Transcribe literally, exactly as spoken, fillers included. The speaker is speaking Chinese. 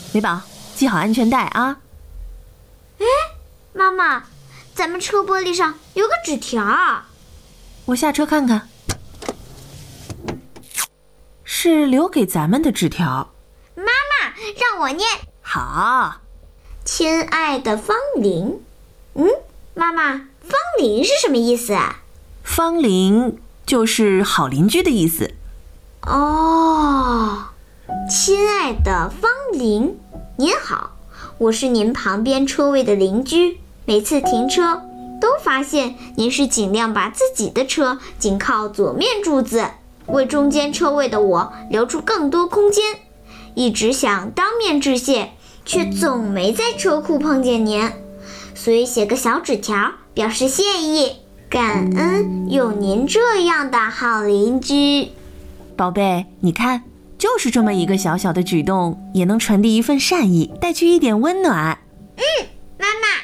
美宝，系好安全带啊。 哎，妈妈，咱们车玻璃上有个纸条。 我下车看看，是留给咱们的纸条。 妈妈，让我念。 好。 亲爱的方玲。嗯，妈妈，方玲是什么意思啊？ 方玲就是好邻居的意思。 哦，亲爱的方玲，您好，我是您旁边车位的邻居，每次停车都发现您是尽量把自己的车紧靠左面柱子，为中间车位的我留出更多空间，一直想当面致谢，却总没在车库碰见您，所以写个小纸条表示谢意，感恩有您这样的好邻居。 宝贝，你看，就是这么一个小小的举动，也能传递一份善意，带去一点温暖。 嗯，妈妈，